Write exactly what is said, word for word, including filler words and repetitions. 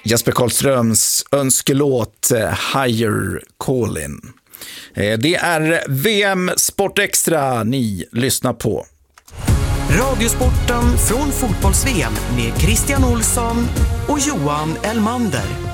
Jesper Karlströms önskelåt Higher Callin. Det är V M Sport Extra ni lyssnar på. Radiosporten från fotbolls-V M med Christian Olsson och Johan Elmander.